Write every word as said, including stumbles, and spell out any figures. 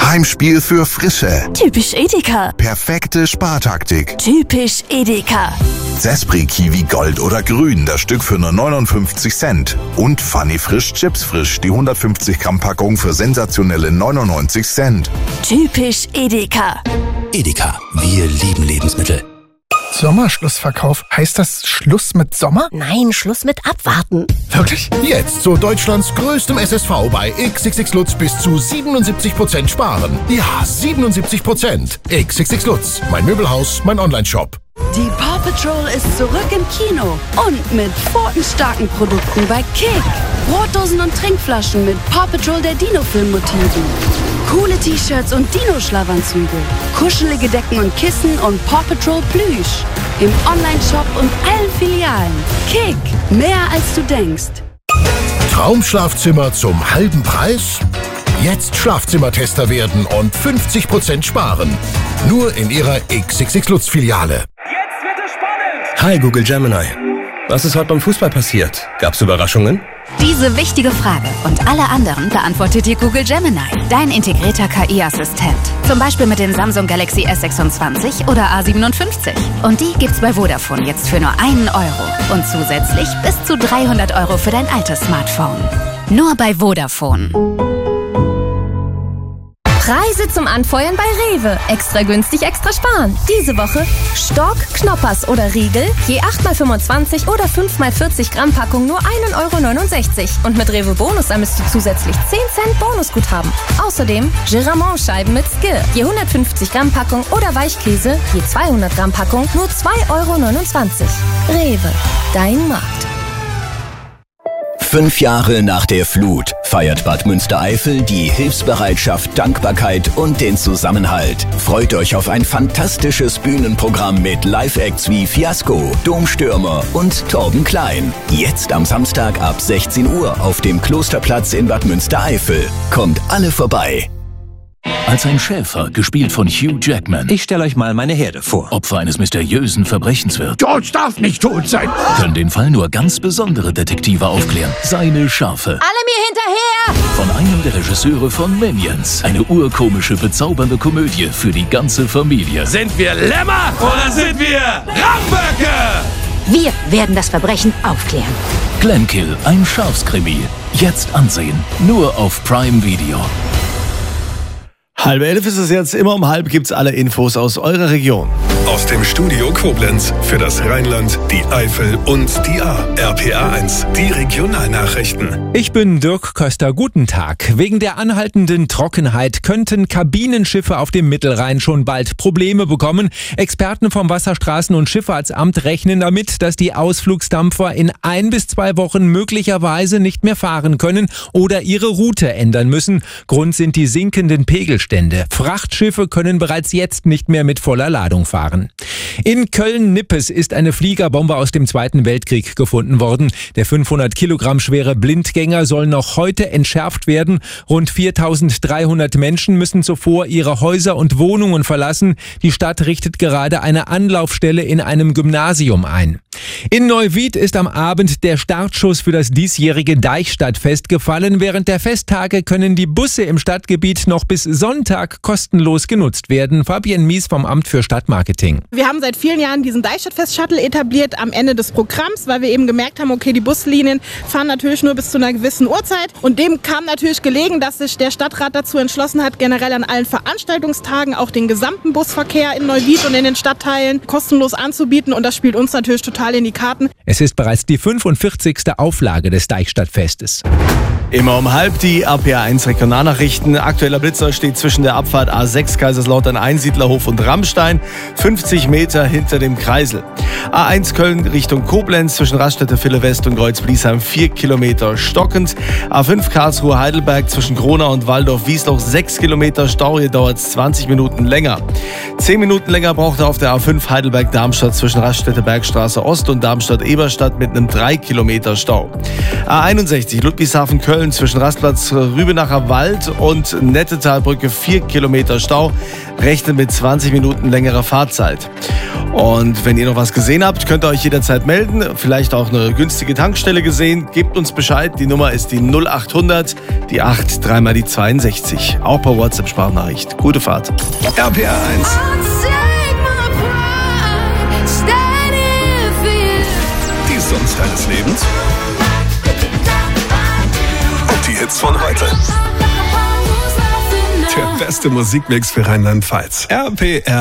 Heimspiel für Frische. Typisch Edeka. Perfekte Spartaktik. Typisch Edeka. Zespri Kiwi Gold oder Grün, das Stück für nur neunundfünfzig Cent. Und Funny Frisch Chips Frisch, die hundertfünfzig Gramm Packung für sensationelle neunundneunzig Cent. Typisch Edeka. Edeka, wir lieben Lebensmittel. Sommerschlussverkauf. Heißt das Schluss mit Sommer? Nein, Schluss mit Abwarten. Wirklich? Jetzt zu Deutschlands größtem S S V bei X X X Lutz bis zu siebenundsiebzig Prozent sparen. Ja, siebenundsiebzig Prozent. X X X Lutz, mein Möbelhaus, mein Onlineshop. Die Paw Patrol ist zurück im Kino und mit pfotenstarken Produkten bei Kick. Brotdosen und Trinkflaschen mit Paw Patrol der Dino-Film-Motiven. Coole T-Shirts und Dino-Schlafanzüge. Kuschelige Decken und Kissen und Paw Patrol Plüsch. Im Onlineshop und allen Filialen. Kick, mehr als du denkst. Traumschlafzimmer zum halben Preis? Jetzt Schlafzimmertester werden und fünfzig Prozent sparen. Nur in Ihrer X X X Lutz Filiale. Jetzt wird es spannend! Hi Google Gemini. Was ist heute beim Fußball passiert? Gab's Überraschungen? Diese wichtige Frage und alle anderen beantwortet dir Google Gemini, dein integrierter K I-Assistent. Zum Beispiel mit dem Samsung Galaxy S sechsundzwanzig oder A siebenundfünfzig. Und die gibt's bei Vodafone jetzt für nur einen Euro. Und zusätzlich bis zu dreihundert Euro für dein altes Smartphone. Nur bei Vodafone. Preise zum Anfeuern bei Rewe. Extra günstig, extra sparen. Diese Woche Stork, Knoppers oder Riegel. Je acht mal fünfundzwanzig oder fünf mal vierzig Gramm Packung nur ein Euro neunundsechzig. Und mit Rewe Bonus sammelst du zusätzlich zehn Cent Bonusguthaben. Außerdem Giramont-Scheiben mit Skill. Je hundertfünfzig Gramm Packung oder Weichkäse. Je zweihundert Gramm Packung nur zwei Euro neunundzwanzig. Rewe, dein Markt. Fünf Jahre nach der Flut feiert Bad Münstereifel die Hilfsbereitschaft, Dankbarkeit und den Zusammenhalt. Freut euch auf ein fantastisches Bühnenprogramm mit Live-Acts wie Fiasko, Domstürmer und Torben Klein. Jetzt am Samstag ab sechzehn Uhr auf dem Klosterplatz in Bad Münstereifel. Kommt alle vorbei. Als ein Schäfer, gespielt von Hugh Jackman. Ich stelle euch mal meine Herde vor. Opfer eines mysteriösen Verbrechens wird. George darf nicht tot sein. Können den Fall nur ganz besondere Detektive aufklären. Seine Schafe. Alle mir hinterher! Von einem der Regisseure von Minions. Eine urkomische, bezaubernde Komödie für die ganze Familie. Sind wir Lämmer oder sind wir Ramböcke? Wir werden das Verbrechen aufklären. Glenkill, ein Schafskrimi. Jetzt ansehen. Nur auf Prime Video. Halb elf ist es jetzt, immer um halb gibt's alle Infos aus eurer Region. Aus dem Studio Koblenz für das Rheinland, die Eifel und die A. R P A eins, die Regionalnachrichten. Ich bin Dirk Köster, guten Tag. Wegen der anhaltenden Trockenheit könnten Kabinenschiffe auf dem Mittelrhein schon bald Probleme bekommen. Experten vom Wasserstraßen- und Schifffahrtsamt rechnen damit, dass die Ausflugsdampfer in ein bis zwei Wochen möglicherweise nicht mehr fahren können oder ihre Route ändern müssen. Grund sind die sinkenden Pegelstände. Frachtschiffe können bereits jetzt nicht mehr mit voller Ladung fahren. In Köln-Nippes ist eine Fliegerbombe aus dem Zweiten Weltkrieg gefunden worden. Der fünfhundert Kilogramm schwere Blindgänger soll noch heute entschärft werden. Rund viertausenddreihundert Menschen müssen zuvor ihre Häuser und Wohnungen verlassen. Die Stadt richtet gerade eine Anlaufstelle in einem Gymnasium ein. In Neuwied ist am Abend der Startschuss für das diesjährige Deichstadtfest gefallen. Während der Festtage können die Busse im Stadtgebiet noch bis Sonntag kostenlos genutzt werden. Fabienne Mies vom Amt für Stadtmarketing. Wir haben seit vielen Jahren diesen Deichstadtfest-Shuttle etabliert am Ende des Programms, weil wir eben gemerkt haben, okay, die Buslinien fahren natürlich nur bis zu einer gewissen Uhrzeit. Und dem kam natürlich gelegen, dass sich der Stadtrat dazu entschlossen hat, generell an allen Veranstaltungstagen auch den gesamten Busverkehr in Neuwied und in den Stadtteilen kostenlos anzubieten. Und das spielt uns natürlich total in die Karten. Es ist bereits die fünfundvierzigste Auflage des Deichstadtfestes. Immer um halb die R P A eins Regionalnachrichten. Aktueller Blitzer steht zwischen der Abfahrt A sechs Kaiserslautern Einsiedlerhof und Rammstein, fünfzig Meter hinter dem Kreisel. A eins Köln Richtung Koblenz zwischen Raststätte Ville West und Kreuz-Bliesheim vier Kilometer stockend. A fünf Karlsruhe Heidelberg zwischen Gronau und Waldorf-Wiesloch sechs Kilometer Stau, hier dauert es zwanzig Minuten länger. zehn Minuten länger braucht er auf der A fünf Heidelberg-Darmstadt zwischen Raststätte Bergstraße Ost und Darmstadt-Eberstadt mit einem drei Kilometer Stau. A einundsechzig Ludwigshafen Köln Köln zwischen Rastplatz Rübenacher Wald und Nettetalbrücke vier Kilometer Stau. Rechnet mit zwanzig Minuten längerer Fahrzeit. Und wenn ihr noch was gesehen habt, könnt ihr euch jederzeit melden. Vielleicht auch eine günstige Tankstelle gesehen. Gebt uns Bescheid. Die Nummer ist die null acht hundert, die acht, dreimal die zweiundsechzig. Auch per WhatsApp-Sprachnachricht. Gute Fahrt. R P R eins. Die Songs deines Lebens. Und die Hits von heute. Der beste Musikmix für Rheinland-Pfalz. R P R